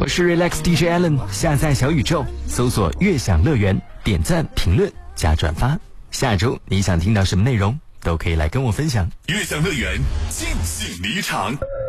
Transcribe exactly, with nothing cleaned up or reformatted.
是 Relax D J Allen， 下载小宇宙，搜索悦享乐园，点赞、评论加转发。下周你想听到什么内容，都可以来跟我分享。 悦享乐园，尽兴离场。